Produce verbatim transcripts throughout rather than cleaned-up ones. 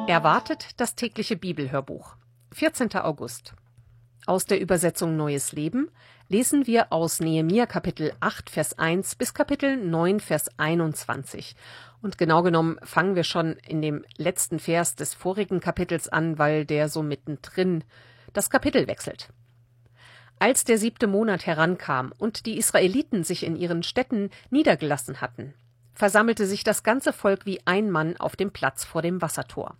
Erwartet das tägliche Bibelhörbuch. vierzehnter August. Aus der Übersetzung Neues Leben lesen wir aus Nehemia Kapitel acht, Vers eins bis Kapitel neun, Vers einundzwanzig. Und genau genommen fangen wir schon in dem letzten Vers des vorigen Kapitels an, weil der so mittendrin das Kapitel wechselt. Als der siebte Monat herankam und die Israeliten sich in ihren Städten niedergelassen hatten, versammelte sich das ganze Volk wie ein Mann auf dem Platz vor dem Wassertor.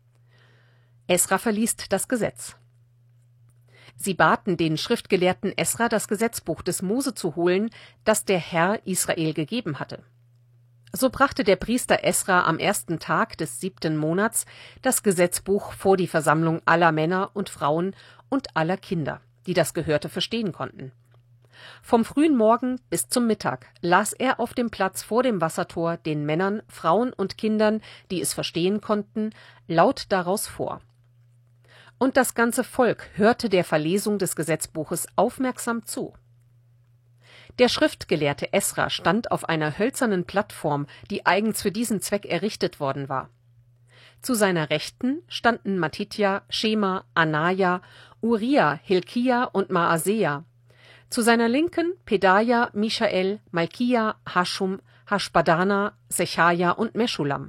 Esra verliest das Gesetz. Sie baten den Schriftgelehrten Esra, das Gesetzbuch des Mose zu holen, das der Herr Israel gegeben hatte. So brachte der Priester Esra am ersten Tag des siebten Monats das Gesetzbuch vor die Versammlung aller Männer und Frauen und aller Kinder, die das Gehörte verstehen konnten. Vom frühen Morgen bis zum Mittag las er auf dem Platz vor dem Wassertor den Männern, Frauen und Kindern, die es verstehen konnten, laut daraus vor. Und das ganze Volk hörte der Verlesung des Gesetzbuches aufmerksam zu. Der Schriftgelehrte Esra stand auf einer hölzernen Plattform, die eigens für diesen Zweck errichtet worden war. Zu seiner Rechten standen Mattitja, Schema, Anaja, Uria, Hilkia und Maaseja. Zu seiner Linken Pedaja, Michael, Malkia, Haschum, Haschbadana, Sechaja und Meschulam.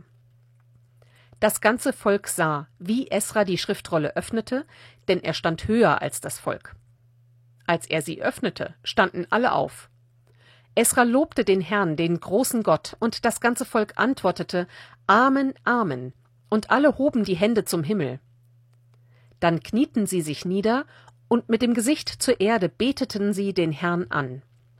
Das ganze Volk sah, wie Esra die Schriftrolle öffnete, denn er stand höher als das Volk. Als er sie öffnete, standen alle auf. Esra lobte den Herrn, den großen Gott, und das ganze Volk antwortete: Amen, Amen, und alle hoben die Hände zum Himmel. Dann knieten sie sich nieder, und mit dem Gesicht zur Erde beteten sie den Herrn an.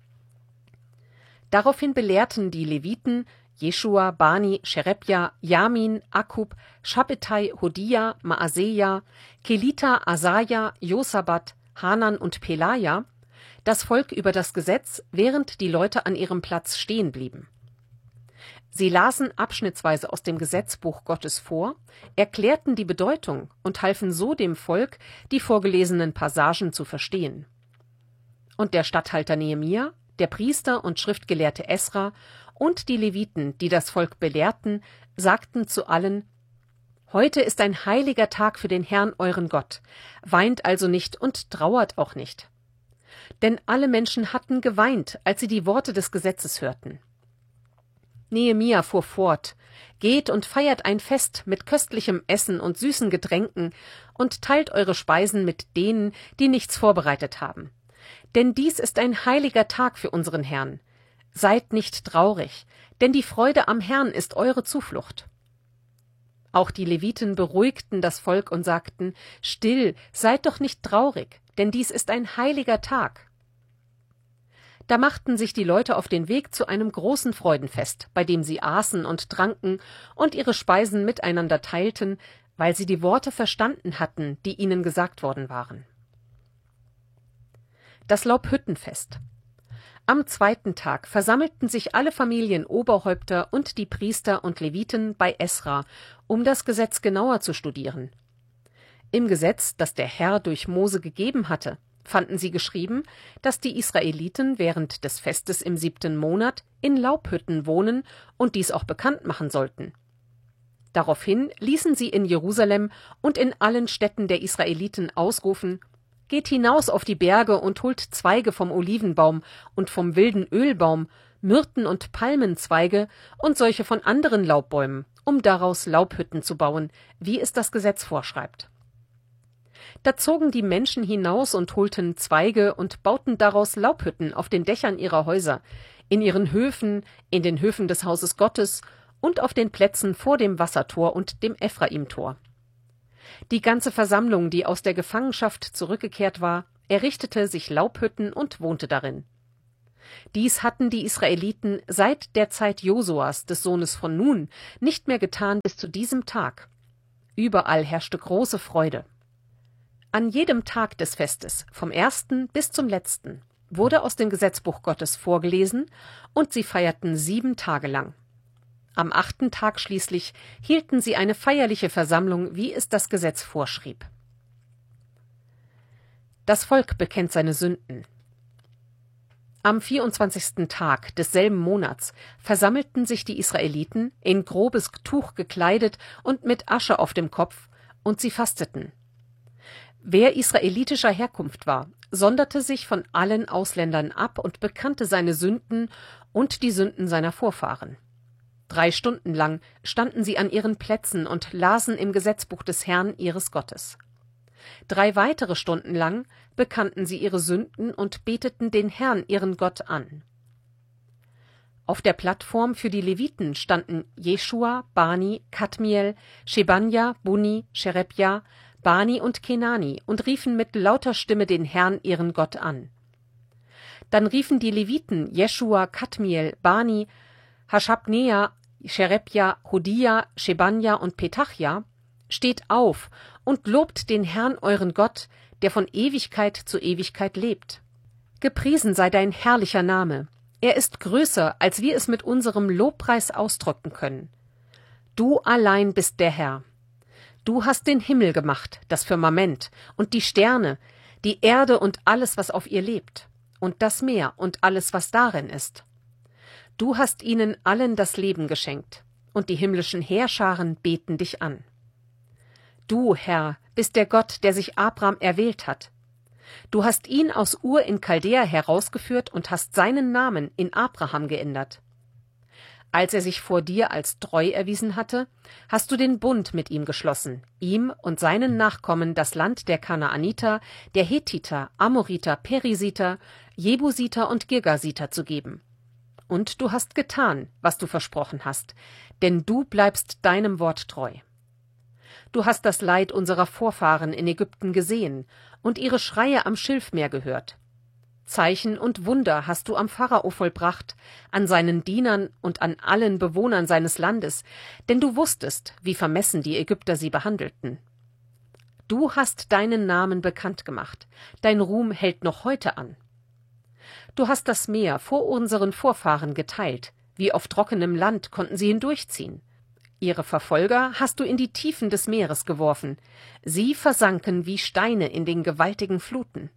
Daraufhin belehrten die Leviten Jeschua, Bani, Sherebja, Jamin, Akkub, Schabbetai, Hodia, Maaseja, Kelita, Asaja, Josabat, Hanan und Pelaja das Volk über das Gesetz, während die Leute an ihrem Platz stehen blieben. Sie lasen abschnittsweise aus dem Gesetzbuch Gottes vor, erklärten die Bedeutung und halfen so dem Volk, die vorgelesenen Passagen zu verstehen. Und der Statthalter Nehemia, der Priester und Schriftgelehrte Esra und die Leviten, die das Volk belehrten, sagten zu allen: Heute ist ein heiliger Tag für den Herrn euren Gott, weint also nicht und trauert auch nicht. Denn alle Menschen hatten geweint, als sie die Worte des Gesetzes hörten. Nehemia fuhr fort: Geht und feiert ein Fest mit köstlichem Essen und süßen Getränken und teilt eure Speisen mit denen, die nichts vorbereitet haben. Denn dies ist ein heiliger Tag für unseren Herrn. Seid nicht traurig, denn die Freude am Herrn ist eure Zuflucht. Auch die Leviten beruhigten das Volk und sagten: Still, seid doch nicht traurig, denn dies ist ein heiliger Tag. Da machten sich die Leute auf den Weg zu einem großen Freudenfest, bei dem sie aßen und tranken und ihre Speisen miteinander teilten, weil sie die Worte verstanden hatten, die ihnen gesagt worden waren. Das Laubhüttenfest. Am zweiten Tag versammelten sich alle Familienoberhäupter und die Priester und Leviten bei Esra, um das Gesetz genauer zu studieren. Im Gesetz, das der Herr durch Mose gegeben hatte, fanden sie geschrieben, dass die Israeliten während des Festes im siebten Monat in Laubhütten wohnen und dies auch bekannt machen sollten. Daraufhin ließen sie in Jerusalem und in allen Städten der Israeliten ausrufen: Geht hinaus auf die Berge und holt Zweige vom Olivenbaum und vom wilden Ölbaum, Myrten- und Palmenzweige und solche von anderen Laubbäumen, um daraus Laubhütten zu bauen, wie es das Gesetz vorschreibt. Da zogen die Menschen hinaus und holten Zweige und bauten daraus Laubhütten auf den Dächern ihrer Häuser, in ihren Höfen, in den Höfen des Hauses Gottes und auf den Plätzen vor dem Wassertor und dem Ephraimtor. Die ganze Versammlung, die aus der Gefangenschaft zurückgekehrt war, errichtete sich Laubhütten und wohnte darin. Dies hatten die Israeliten seit der Zeit Josuas, des Sohnes von Nun, nicht mehr getan bis zu diesem Tag. Überall herrschte große Freude. An jedem Tag des Festes, vom ersten bis zum letzten, wurde aus dem Gesetzbuch Gottes vorgelesen, und sie feierten sieben Tage lang. Am achten Tag schließlich hielten sie eine feierliche Versammlung, wie es das Gesetz vorschrieb. Das Volk bekennt seine Sünden. Am vierundzwanzigsten Tag desselben Monats versammelten sich die Israeliten, in grobes Tuch gekleidet und mit Asche auf dem Kopf, und sie fasteten. Wer israelitischer Herkunft war, sonderte sich von allen Ausländern ab und bekannte seine Sünden und die Sünden seiner Vorfahren. Drei Stunden lang standen sie an ihren Plätzen und lasen im Gesetzbuch des Herrn ihres Gottes. Drei weitere Stunden lang bekannten sie ihre Sünden und beteten den Herrn, ihren Gott, an. Auf der Plattform für die Leviten standen Jeschua, Bani, Kadmiel, Shebanja, Bunni, Sherebja, Bani und Kenani und riefen mit lauter Stimme den Herrn, ihren Gott, an. Dann riefen die Leviten Jeschua, Kadmiel, Bani, Haschabnea, Sherebja, Hodia, Shebanja und Petachja: Steht auf und lobt den Herrn, euren Gott, der von Ewigkeit zu Ewigkeit lebt. Gepriesen sei dein herrlicher Name. Er ist größer, als wir es mit unserem Lobpreis ausdrücken können. Du allein bist der Herr. Du hast den Himmel gemacht, das Firmament, und die Sterne, die Erde und alles, was auf ihr lebt, und das Meer und alles, was darin ist. Du hast ihnen allen das Leben geschenkt, und die himmlischen Heerscharen beten dich an. Du, Herr, bist der Gott, der sich Abram erwählt hat. Du hast ihn aus Ur in Chaldea herausgeführt und hast seinen Namen in Abraham geändert. Als er sich vor dir als treu erwiesen hatte, hast du den Bund mit ihm geschlossen, ihm und seinen Nachkommen das Land der Kanaaniter, der Hethiter, Amoriter, Perisiter, Jebusiter und Girgasiter zu geben. Und du hast getan, was du versprochen hast, denn du bleibst deinem Wort treu. Du hast das Leid unserer Vorfahren in Ägypten gesehen und ihre Schreie am Schilfmeer gehört. Zeichen und Wunder hast du am Pharao vollbracht, an seinen Dienern und an allen Bewohnern seines Landes, denn du wusstest, wie vermessen die Ägypter sie behandelten. Du hast deinen Namen bekannt gemacht, dein Ruhm hält noch heute an. Du hast das Meer vor unseren Vorfahren geteilt, wie auf trockenem Land konnten sie hindurchziehen. Ihre Verfolger hast du in die Tiefen des Meeres geworfen, sie versanken wie Steine in den gewaltigen Fluten.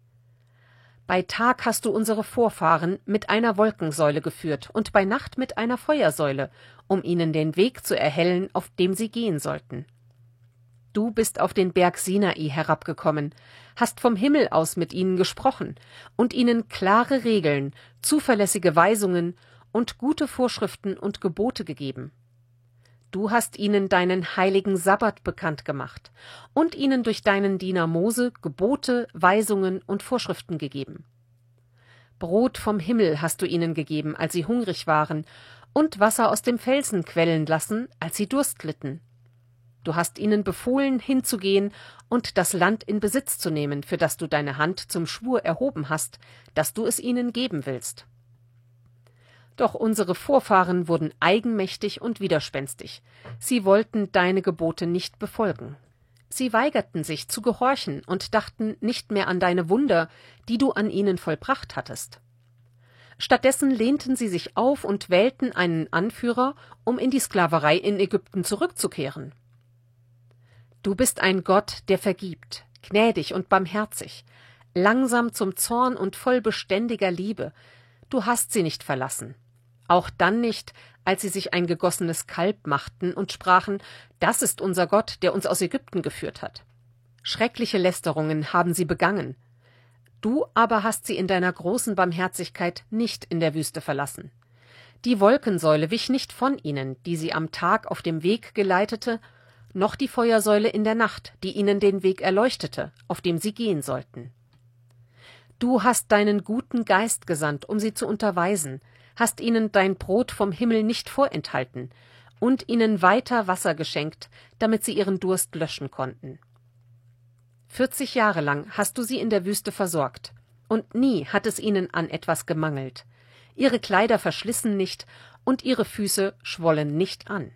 Bei Tag hast du unsere Vorfahren mit einer Wolkensäule geführt und bei Nacht mit einer Feuersäule, um ihnen den Weg zu erhellen, auf dem sie gehen sollten. Du bist auf den Berg Sinai herabgekommen, hast vom Himmel aus mit ihnen gesprochen und ihnen klare Regeln, zuverlässige Weisungen und gute Vorschriften und Gebote gegeben. Du hast ihnen deinen heiligen Sabbat bekannt gemacht und ihnen durch deinen Diener Mose Gebote, Weisungen und Vorschriften gegeben. Brot vom Himmel hast du ihnen gegeben, als sie hungrig waren, und Wasser aus dem Felsen quellen lassen, als sie Durst litten. Du hast ihnen befohlen, hinzugehen und das Land in Besitz zu nehmen, für das du deine Hand zum Schwur erhoben hast, dass du es ihnen geben willst. Doch unsere Vorfahren wurden eigenmächtig und widerspenstig. Sie wollten deine Gebote nicht befolgen. Sie weigerten sich zu gehorchen und dachten nicht mehr an deine Wunder, die du an ihnen vollbracht hattest. Stattdessen lehnten sie sich auf und wählten einen Anführer, um in die Sklaverei in Ägypten zurückzukehren. Du bist ein Gott, der vergibt, gnädig und barmherzig, langsam zum Zorn und voll beständiger Liebe. Du hast sie nicht verlassen. Auch dann nicht, als sie sich ein gegossenes Kalb machten und sprachen, das ist unser Gott, der uns aus Ägypten geführt hat. Schreckliche Lästerungen haben sie begangen. Du aber hast sie in deiner großen Barmherzigkeit nicht in der Wüste verlassen. Die Wolkensäule wich nicht von ihnen, die sie am Tag auf dem Weg geleitete, noch die Feuersäule in der Nacht, die ihnen den Weg erleuchtete, auf dem sie gehen sollten. Du hast deinen guten Geist gesandt, um sie zu unterweisen, hast ihnen dein Brot vom Himmel nicht vorenthalten und ihnen weiter Wasser geschenkt, damit sie ihren Durst löschen konnten. Vierzig Jahre lang hast du sie in der Wüste versorgt, und nie hat es ihnen an etwas gemangelt. Ihre Kleider verschlissen nicht und ihre Füße schwollen nicht an.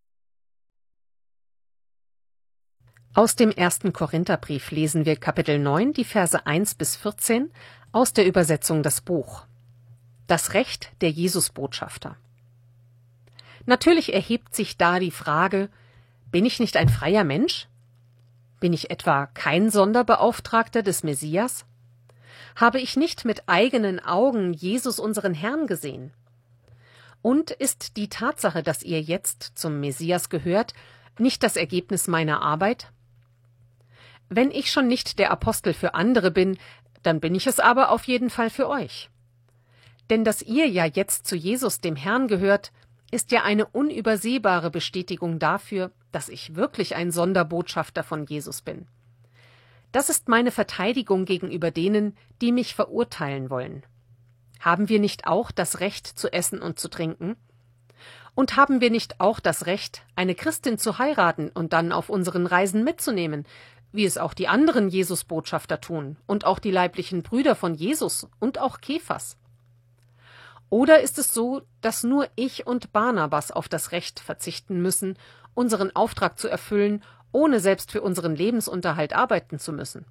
Aus dem ersten Korintherbrief lesen wir Kapitel neun, die Verse eins bis vierzehn, aus der Übersetzung Das Buch. Das Recht der Jesusbotschafter. Natürlich erhebt sich da die Frage, bin ich nicht ein freier Mensch? Bin ich etwa kein Sonderbeauftragter des Messias? Habe ich nicht mit eigenen Augen Jesus unseren Herrn gesehen? Und ist die Tatsache, dass ihr jetzt zum Messias gehört, nicht das Ergebnis meiner Arbeit? Wenn ich schon nicht der Apostel für andere bin, dann bin ich es aber auf jeden Fall für euch. Denn dass ihr ja jetzt zu Jesus, dem Herrn, gehört, ist ja eine unübersehbare Bestätigung dafür, dass ich wirklich ein Sonderbotschafter von Jesus bin. Das ist meine Verteidigung gegenüber denen, die mich verurteilen wollen. Haben wir nicht auch das Recht zu essen und zu trinken? Und haben wir nicht auch das Recht, eine Christin zu heiraten und dann auf unseren Reisen mitzunehmen, wie es auch die anderen Jesus-Botschafter tun und auch die leiblichen Brüder von Jesus und auch Kephas? Oder ist es so, dass nur ich und Barnabas auf das Recht verzichten müssen, unseren Auftrag zu erfüllen, ohne selbst für unseren Lebensunterhalt arbeiten zu müssen?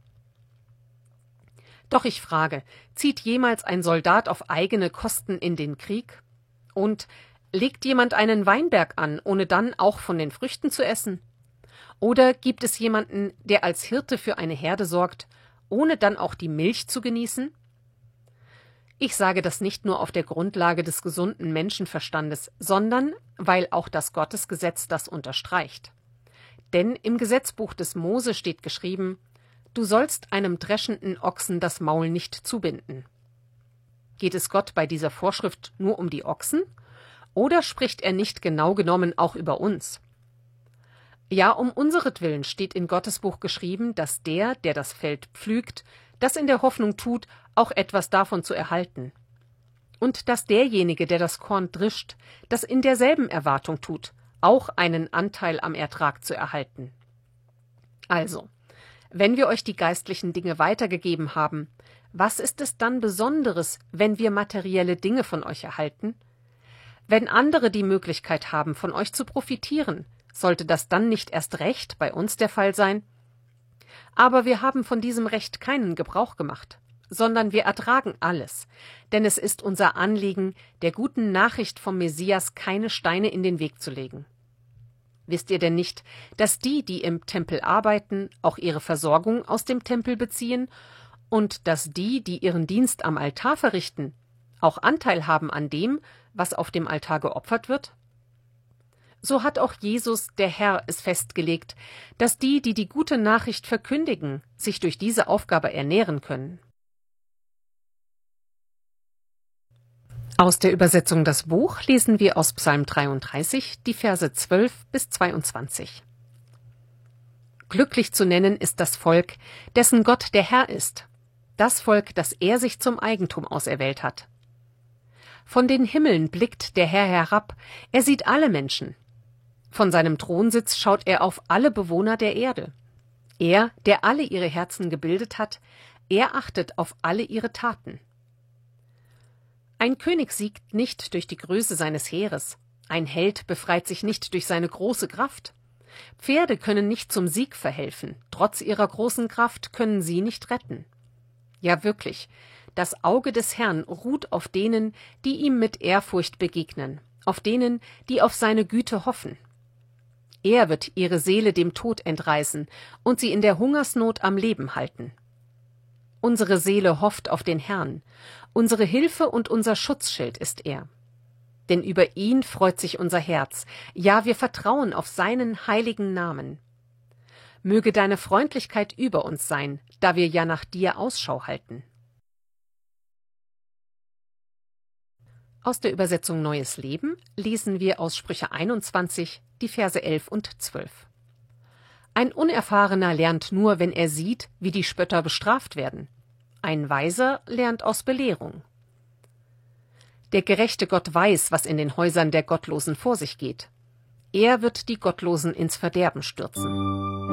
Doch ich frage, zieht jemals ein Soldat auf eigene Kosten in den Krieg? Und legt jemand einen Weinberg an, ohne dann auch von den Früchten zu essen? Oder gibt es jemanden, der als Hirte für eine Herde sorgt, ohne dann auch die Milch zu genießen? Ich sage das nicht nur auf der Grundlage des gesunden Menschenverstandes, sondern weil auch das Gottesgesetz das unterstreicht. Denn im Gesetzbuch des Mose steht geschrieben: Du sollst einem dreschenden Ochsen das Maul nicht zubinden. Geht es Gott bei dieser Vorschrift nur um die Ochsen? Oder spricht er nicht genau genommen auch über uns? Ja, um unseretwillen steht in Gottes Buch geschrieben, dass der, der das Feld pflügt, das in der Hoffnung tut, auch etwas davon zu erhalten. Und dass derjenige, der das Korn drischt, das in derselben Erwartung tut, auch einen Anteil am Ertrag zu erhalten. Also, wenn wir euch die geistlichen Dinge weitergegeben haben, was ist es dann Besonderes, wenn wir materielle Dinge von euch erhalten? Wenn andere die Möglichkeit haben, von euch zu profitieren, sollte das dann nicht erst recht bei uns der Fall sein? Aber wir haben von diesem Recht keinen Gebrauch gemacht, sondern wir ertragen alles, denn es ist unser Anliegen, der guten Nachricht vom Messias keine Steine in den Weg zu legen. Wisst ihr denn nicht, dass die, die im Tempel arbeiten, auch ihre Versorgung aus dem Tempel beziehen und dass die, die ihren Dienst am Altar verrichten, auch Anteil haben an dem, was auf dem Altar geopfert wird? So hat auch Jesus, der Herr, es festgelegt, dass die, die die gute Nachricht verkündigen, sich durch diese Aufgabe ernähren können. Aus der Übersetzung Das Buch lesen wir aus Psalm dreiunddreißig die Verse zwölf bis zweiundzwanzig. Glücklich zu nennen ist das Volk, dessen Gott der Herr ist, das Volk, das er sich zum Eigentum auserwählt hat. Von den Himmeln blickt der Herr herab, er sieht alle Menschen. Von seinem Thronsitz schaut er auf alle Bewohner der Erde. Er, der alle ihre Herzen gebildet hat, er achtet auf alle ihre Taten. Ein König siegt nicht durch die Größe seines Heeres, ein Held befreit sich nicht durch seine große Kraft. Pferde können nicht zum Sieg verhelfen, trotz ihrer großen Kraft können sie nicht retten. Ja wirklich, das Auge des Herrn ruht auf denen, die ihm mit Ehrfurcht begegnen, auf denen, die auf seine Güte hoffen. Er wird ihre Seele dem Tod entreißen und sie in der Hungersnot am Leben halten. Unsere Seele hofft auf den Herrn, unsere Hilfe und unser Schutzschild ist er. Denn über ihn freut sich unser Herz, ja, wir vertrauen auf seinen heiligen Namen. Möge deine Freundlichkeit über uns sein, da wir ja nach dir Ausschau halten. Aus der Übersetzung Neues Leben lesen wir aus Sprüche einundzwanzig die Verse elf und zwölf. Ein Unerfahrener lernt nur, wenn er sieht, wie die Spötter bestraft werden. Ein Weiser lernt aus Belehrung. Der gerechte Gott weiß, was in den Häusern der Gottlosen vor sich geht. Er wird die Gottlosen ins Verderben stürzen.